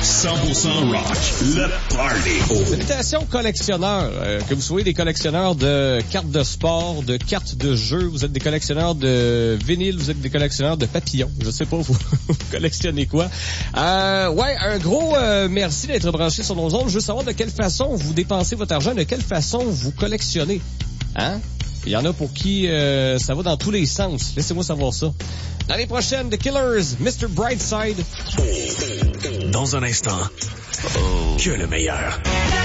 100% rock, le party. Salutations collectionneurs, que vous soyez des collectionneurs de cartes de sport, de cartes de jeu, vous êtes des collectionneurs de vinyle, vous êtes des collectionneurs de papillons, je sais pas vous collectionnez quoi. Un gros merci d'être branché sur nos ondes. Je veux savoir de quelle façon vous dépensez votre argent, de quelle façon vous collectionnez. Hein? Il y en a pour qui ça va dans tous les sens. Laissez-moi savoir ça. L'année prochaine, The Killers, Mr. Brightside. Dans un instant, que le meilleur.